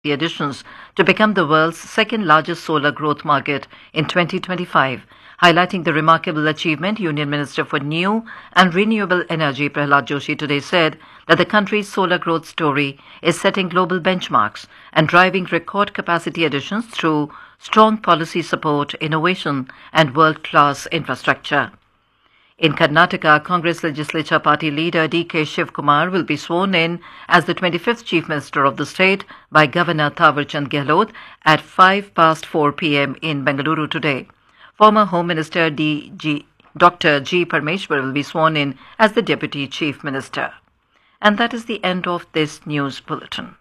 the additions to become the world's second largest solar growth market in 2025. Highlighting the remarkable achievement, Union Minister for New and Renewable Energy Prahlad Joshi today said that the country's solar growth story is setting global benchmarks and driving record capacity additions through strong policy support, innovation, and world-class infrastructure. In Karnataka, Congress Legislature Party leader D.K. Shivkumar will be sworn in as the 25th Chief Minister of the state by Governor Thawarchand Gehlot at 4 p.m. in Bengaluru today. Former Home Minister Dr. G. Parmeshwar will be sworn in as the Deputy Chief Minister. And that is the end of this news bulletin.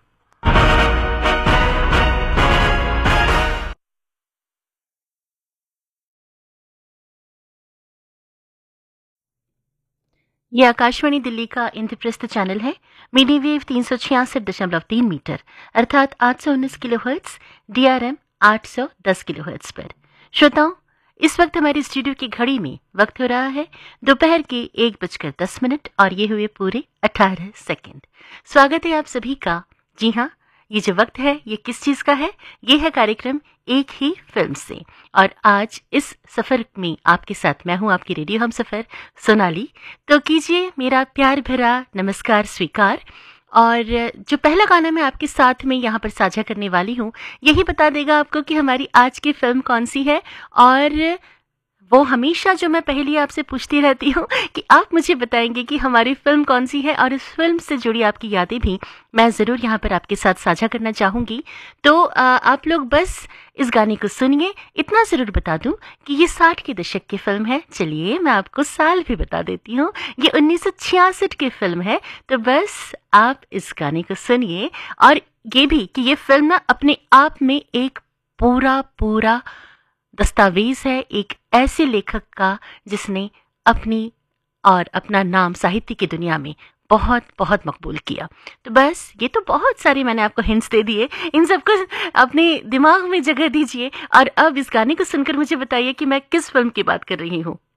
ये आकाशवाणी दिल्ली का Indraprastha channel है। Medium wave 366.3 metre अर्थात 819 kilohertz, DRM 810 kilohertz पर। श्रोताओं, इस वक्त हमारी studio की घड़ी में वक्त हो रहा है दोपहर के 1:10 और ये हुए पूरे 18 सेकंड। स्वागत है आप सभी का। जी हाँ, ये जो वक्त है ये किस चीज़ का है? ये है कार्यक्रम एक ही फिल्म से। और आज इस सफ़र में आपके साथ मैं हूँ, आपकी रेडियो हम सफ़र सोनाली। तो कीजिए मेरा प्यार भरा नमस्कार स्वीकार। और जो पहला गाना मैं आपके साथ में यहाँ पर साझा करने वाली हूँ, यही बता देगा आपको कि हमारी आज की फिल्म कौन सी है। और वो हमेशा जो मैं पहले आपसे पूछती रहती हूँ कि आप मुझे बताएंगे कि हमारी फिल्म कौन सी है, और इस फिल्म से जुड़ी आपकी यादें भी मैं ज़रूर यहाँ पर आपके साथ साझा करना चाहूँगी। तो आप लोग बस इस गाने को सुनिए। इतना ज़रूर बता दूँ कि ये 60 के दशक की फिल्म है। चलिए मैं आपको साल भी बता देती हूँ, ये 1966 की फिल्म है। तो बस आप इस गाने को सुनिए, और ये भी कि ये फिल्म ना अपने आप में एक पूरा दस्तावेज है एक ऐसे लेखक का जिसने अपनी और अपना नाम साहित्य की दुनिया में बहुत मकबूल किया। तो बस ये तो बहुत सारी मैंने आपको हिंट्स दे दिए, इन सबको अपने दिमाग में जगह दीजिए और अब इस गाने को सुनकर मुझे बताइए कि मैं किस फिल्म की बात कर रही हूँ।